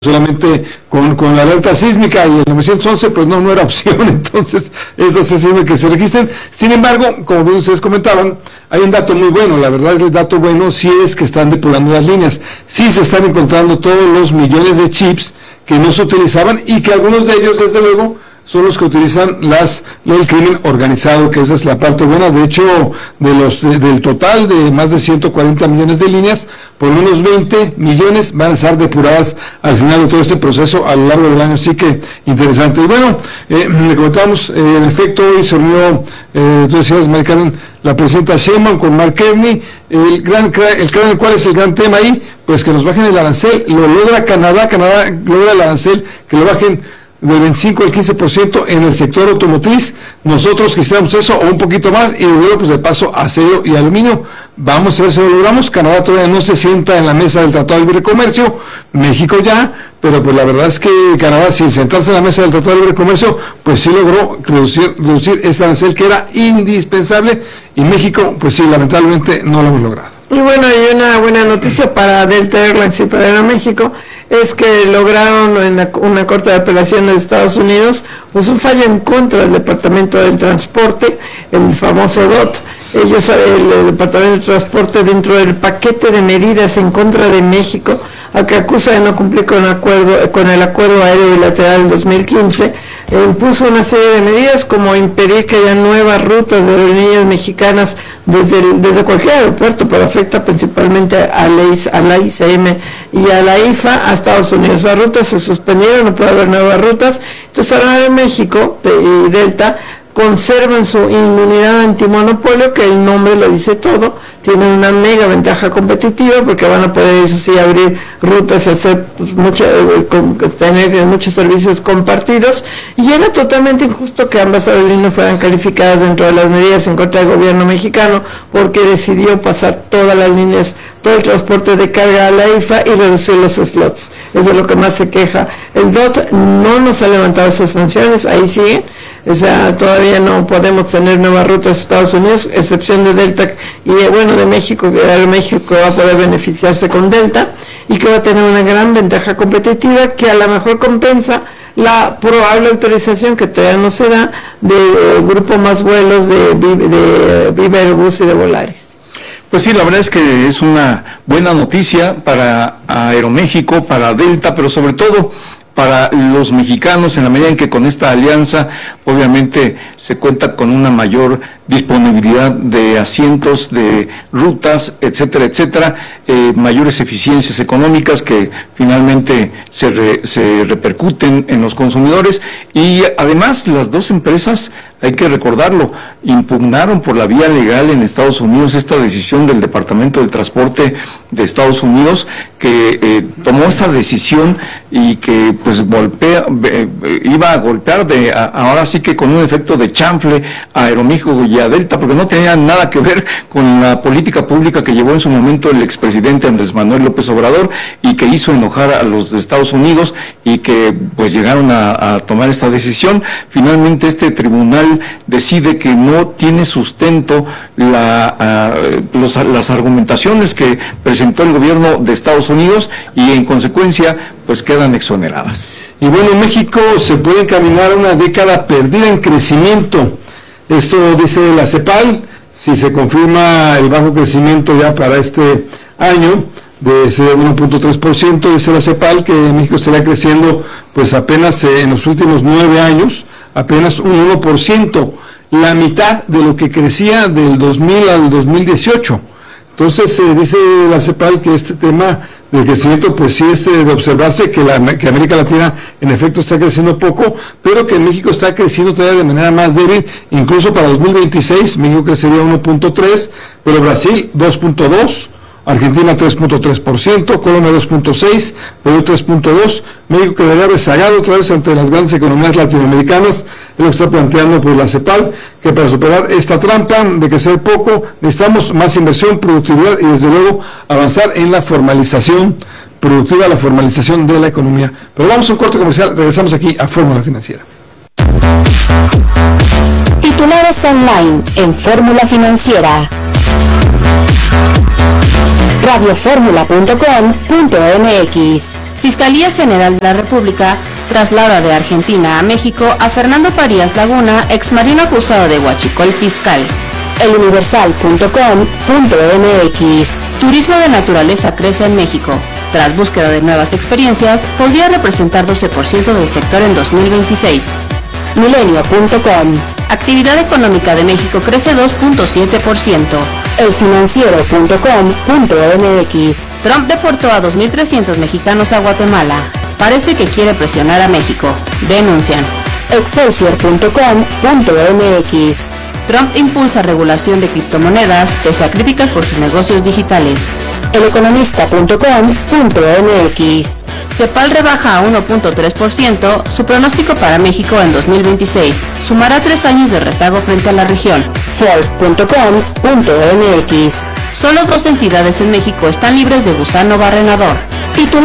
solamente con la alerta sísmica y el 911, pues no era opción, entonces eso está haciendo que se registren. Sin embargo, como bien ustedes comentaban, hay un dato muy bueno, la verdad el dato bueno sí es que están depurando las líneas, sí se están encontrando todos los millones de chips que no se utilizaban y que algunos de ellos, desde luego, son los que utilizan el crimen organizado, que esa es la parte buena. De hecho, del total de más de 140 millones de líneas, por lo menos 20 millones van a estar depuradas al final de todo este proceso a lo largo del año, así que interesante. Y bueno, le comentamos, en efecto, hoy se reunió, tú decías, Mari Carmen, la presidenta Sheinbaum con Mark Carney, ¿cuál es el gran tema ahí? Pues que nos bajen el arancel, lo logra Canadá logra el arancel, que lo bajen del 25 al 15% en el sector automotriz. Nosotros quisiéramos eso o un poquito más, y luego pues de paso acero y aluminio. Vamos a ver si lo logramos. Canadá todavía no se sienta en la mesa del Tratado de Libre Comercio, México ya, pero pues la verdad es que Canadá, sin sentarse en la mesa del Tratado de Libre Comercio, pues sí logró reducir este arancel que era indispensable, y México pues sí, lamentablemente no lo hemos logrado. Y bueno, hay una buena noticia para Delta Airlines y para Aeroméxico, es que lograron en una corte de apelación de Estados Unidos pues un fallo en contra del Departamento del Transporte, el famoso DOT. El Departamento del Transporte, dentro del paquete de medidas en contra de México, al que acusa de no cumplir con el acuerdo aéreo bilateral del 2015, impuso una serie de medidas como impedir que haya nuevas rutas de aerolíneas mexicanas desde cualquier aeropuerto, pero afecta principalmente a la ICM y a la IFA a Estados Unidos. Las rutas se suspendieron, no puede haber nuevas rutas. Entonces ahora en México y Delta conservan su inmunidad antimonopolio, que el nombre lo dice todo. Tienen una mega ventaja competitiva porque van a poder así abrir rutas y hacer tener muchos servicios compartidos, y era totalmente injusto que ambas aerolíneas fueran calificadas dentro de las medidas en contra del gobierno mexicano, porque decidió pasar todas las líneas, todo el transporte de carga a la IFA y reducir los slots. Es de lo que más se queja. El DOT no nos ha levantado esas sanciones, ahí siguen. O sea, todavía no podemos tener nuevas rutas a Estados Unidos, excepción de Delta y de México, que México va a poder beneficiarse con Delta y que va a tener una gran ventaja competitiva que a lo mejor compensa la probable autorización que todavía no se da de grupo más vuelos de Viva Aerobús y de Volaris. Pues sí, la verdad es que es una buena noticia para Aeroméxico, para Delta, pero sobre todo para los mexicanos, en la medida en que con esta alianza obviamente se cuenta con una mayor disponibilidad de asientos, de rutas, etcétera, etcétera, mayores eficiencias económicas que finalmente se repercuten en los consumidores. Y además las dos empresas, hay que recordarlo, impugnaron por la vía legal en Estados Unidos esta decisión del Departamento del Transporte de Estados Unidos, que tomó esta decisión y que pues iba a golpear ahora sí que con un efecto de chanfle a Aeroméxico y a Delta, porque no tenía nada que ver con la política pública que llevó en su momento el expresidente Andrés Manuel López Obrador y que hizo enojar a los de Estados Unidos, y que pues llegaron a tomar esta decisión. Finalmente este tribunal decide que no tiene sustento las argumentaciones que presentó el gobierno de Estados Unidos, y en consecuencia pues quedan exoneradas. Y bueno, México se puede encaminar a una década perdida en crecimiento. Esto dice la CEPAL, si se confirma el bajo crecimiento ya para este año, de 1.3%, dice la CEPAL que México estaría creciendo pues apenas en los últimos 9 años, apenas un 1%, la mitad de lo que crecía del 2000 al 2018. Entonces dice la CEPAL que este tema del crecimiento pues sí es de observarse, que América Latina en efecto está creciendo poco, pero que México está creciendo todavía de manera más débil. Incluso para 2026 México crecería 1.3%, pero Brasil 2.2%, Argentina 3.3%, Colombia 2.6%, Perú 3.2%, México quedaría rezagado otra vez ante las grandes economías latinoamericanas. Es lo que está planteando pues la CEPAL, que para superar esta trampa de crecer poco necesitamos más inversión, productividad y desde luego avanzar en la formalización productiva, la formalización de la economía. Pero vamos a un corte comercial, regresamos aquí a Fórmula Financiera. Titulares online en Fórmula Financiera. radioformula.com.mx. Fiscalía General de la República traslada de Argentina a México a Fernando Farías Laguna, exmarino acusado de huachicol fiscal. eluniversal.com.mx. Turismo de naturaleza crece en México. Tras búsqueda de nuevas experiencias, podría representar 12% del sector en 2026. Milenio.com. Actividad económica de México crece 2.7%. elfinanciero.com.mx. Trump deportó a 2.300 mexicanos a Guatemala. Parece que quiere presionar a México. Denuncian. Excelsior.com.mx. Trump impulsa regulación de criptomonedas pese a críticas por sus negocios digitales. Eleconomista.com.mx. CEPAL rebaja a 1.3% su pronóstico para México en 2026. Sumará 3 años de rezago frente a la región. Forbes.com.mx. Solo 2 entidades en México están libres de gusano barrenador.